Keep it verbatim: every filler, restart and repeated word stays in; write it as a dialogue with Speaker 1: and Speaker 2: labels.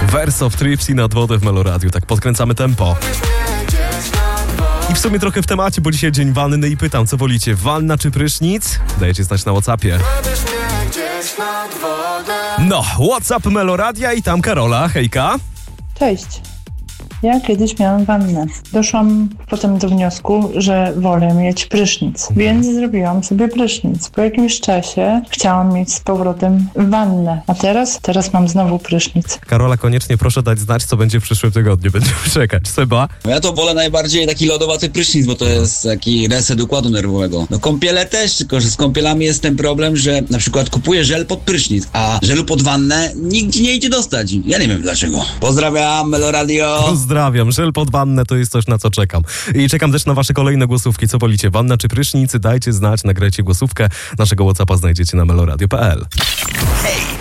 Speaker 1: Verse of Tripsy nad wodę w Meloradiu. Tak podkręcamy tempo. I w sumie trochę w temacie, bo dzisiaj dzień wanny i pytam, co wolicie, wanna czy prysznic? Dajecie znać na WhatsAppie. No, WhatsApp Meloradia i tam Karola, hejka.
Speaker 2: Cześć. Ja kiedyś miałam wannę. Doszłam potem do wniosku, że wolę mieć prysznic, więc zrobiłam sobie prysznic. Po jakimś czasie chciałam mieć z powrotem wannę, a teraz? Teraz mam znowu prysznic.
Speaker 1: Karola, koniecznie proszę dać znać, co będzie w przyszłym tygodniu. Będziemy czekać. Seba?
Speaker 3: Ja to wolę najbardziej taki lodowaty prysznic, bo to jest taki reset układu nerwowego. No kąpiele też, tylko że z kąpielami jest ten problem, że na przykład kupuję żel pod prysznic, a żelu pod wannę nigdzie nie idzie dostać. Ja nie wiem dlaczego. Pozdrawiam, Meloradio.
Speaker 1: Pozdrawiam. Żel pod wannę to jest coś, na co czekam. I czekam też na wasze kolejne głosówki. Co wolicie, wanna czy prysznic? Dajcie znać, nagrajcie głosówkę. Naszego WhatsAppa znajdziecie na meloradio kropka p l.
Speaker 4: Hej!